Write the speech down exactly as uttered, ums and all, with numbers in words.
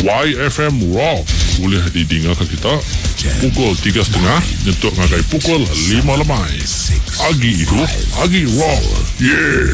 Y F M Rock boleh didengarkan kita pukul tiga setengah untuk ngagai pukul lima lemai. Agi itu, Agi Rock. Yeah.